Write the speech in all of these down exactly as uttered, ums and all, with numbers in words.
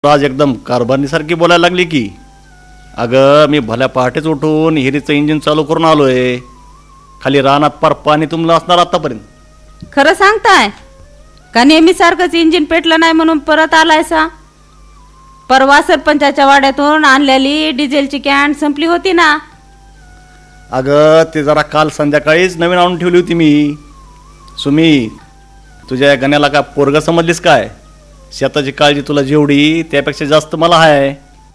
आज एकदम कारभारणीसारखी बोलायला लागली की. अगं मी भल्या पहाटेच उठून हिरीचं इंजिन चालू करून आलोय. खाली रानात पार पाणी तुंबलं असणार आतापर्यंत. खरं सांगताय का नेहमी सारखंच इंजिन पेटलं नाही म्हणून परत आलायसा? परवा सरपंचाच्या वाड्यातून आणलेली डिझेलची कॅन संपली होती ना. अगं ते जरा काल संध्याकाळीच नवीन आणून ठेवली होती मी. सुमी, तुझ्या या गण्याला काय पोरग समजलीस काय? शेताची काळजी तुला जेवढी त्यापेक्षा जास्त मला आहे.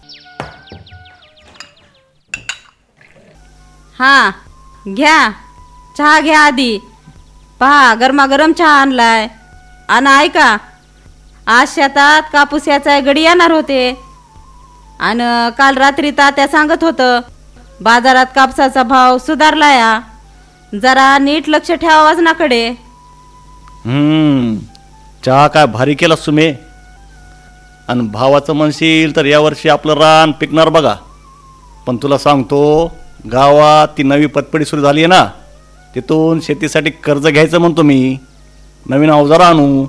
हा घ्या, चहा घ्या आधी. पहा गरमागरम चहा आणलाय. आणि ऐका, आज शेतात कापूस याचा गडी येणार होते आणि काल रात्री तात्या सांगत होतं बाजारात कापसाचा भाव सुधारला या. जरा नीट लक्ष ठेवा वजनाकडे. हम्म चहा काय भारी केला सुमे. आणि भावाचं म्हणशील तर यावर्षी आपलं रान पिकणार बघा. पण तुला सांगतो, गावात ती नवी पतपडी सुरू झाली आहे ना, तिथून शेतीसाठी कर्ज घ्यायचं म्हणतो मी. नवीन अवजार आणू.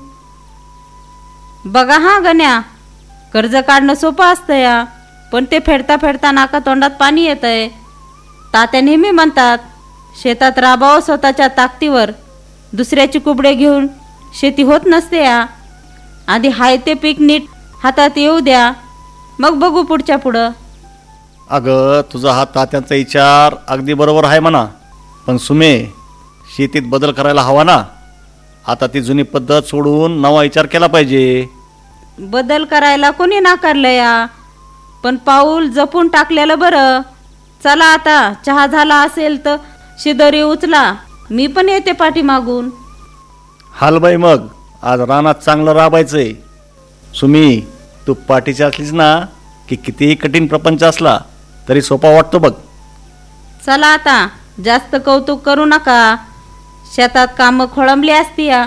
बघा हा गण्या, कर्ज काढणं सोपं असतं या, पण ते फेडता फेडता नाका तोंडात पाणी येतंय. तात्या नेहमी म्हणतात शेतात राबावं स्वतःच्या ताकदीवर. दुसऱ्याची कुबडे घेऊन शेती होत नसते या. आधी हाय ते पीक नीट हातात येऊ द्या, मग बघू पुढच्या पुढं. अगं तुझा हा तात्यांचा विचार अगदी बरोबर आहे म्हणा. पण सुमे, शेतीत बदल करायला हवा ना. आता ती जुनी पद्धत सोडून नवा विचार केला पाहिजे. बदल करायला कोणी नाकारलं या, पण पाऊल जपून टाकलेलं बरं. चला आता चहा झाला असेल तर शिदोरी उचला, मी पण येते पाठीमागून. हालबाई, मग आज रानात चांगलं राबायचंय. सुमी, तू पाठीची असलीस ना की कितीही कठीण प्रपंच असला तरी सोपा वाटतो बघ. चला आता जास्त कौतुक करू नका. शेतात कामं खोळंबली असती या.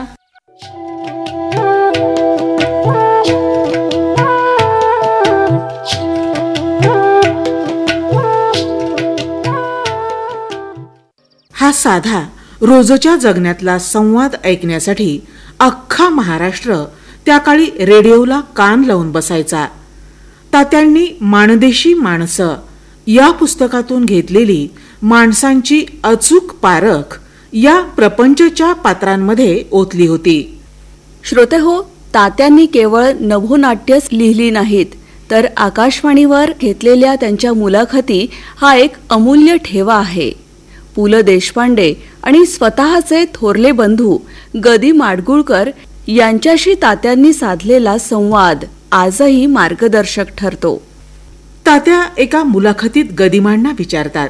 हा साधा रोजच्या जगण्यातला संवाद ऐकण्यासाठी अख्खा महाराष्ट्र त्या काळी रेडिओला कान लावून बसायचा. तात्यांनी माणदेशी माणसं या पुस्तकातून घेतलेली माणसांची अचूक पारख या प्रपंचच्या पात्रांमध्ये ओतली होती. श्रोते हो, तात्यांनी केवळ नभोनाट्यच लिहिली नाहीत, तर आकाशवाणीवर घेतलेल्या त्यांच्या मुलाखती हा एक अमूल्य ठेवा आहे. पु ल देशपांडे आणि स्वतःचे थोरले बंधू गदी माडगुळकर यांच्याशी तात्यांनी साधलेला संवाद आजही मार्गदर्शक ठरतो. तात्या एका मुलाखतीत गदिमांना विचारतात,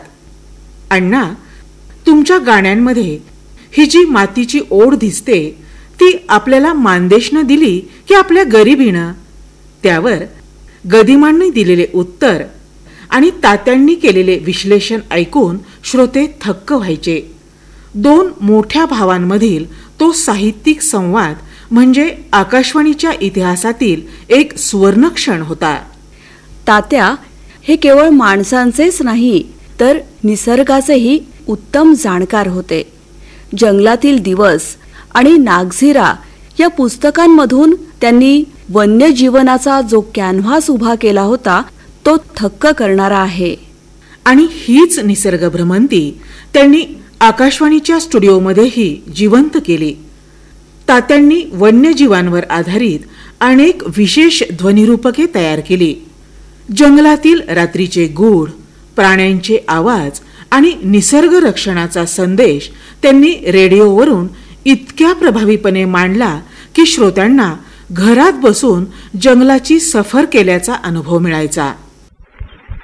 अण्णा, तुमच्या गाण्यांमध्ये ही जी मातीची ओढ दिसते ती आपल्याला मानदेशनं दिली की आपल्या गरिबीनं? त्यावर गदिमांनी दिलेले उत्तर आणि तात्यांनी केलेले विश्लेषण ऐकून श्रोते थक्क व्हायचे. दोन मोठ्या भावांमधील तो साहित्यिक संवाद म्हणजे आकाशवाणीच्या इतिहासातील एक सुवर्णक्षण होता. तात्या हे केवळ माणसांचेच नाही तर निसर्गाचेही उत्तम जाणकार होते. जंगलातील दिवस आणि नागझिरा या पुस्तकांमधून त्यांनी वन्यजीवनाचा जो कॅनव्हास उभा केला होता तो थक्क करणारा आहे. आणि हीच निसर्ग भ्रमंती त्यांनी आकाशवाणीच्या स्टुडिओमध्येही जिवंत केली. तात्यांनी वन्यजीवांवर आधारित अनेक विशेष ध्वनिरूपके तयार केली. जंगलातील रात्रीचे गूढ, प्राण्यांचे आवाज आणि निसर्ग रक्षणाचा संदेश त्यांनी रेडिओवरून इतक्या प्रभावीपणे मांडला की श्रोत्यांना घरात बसून जंगलाची सफर केल्याचा अनुभव मिळायचा.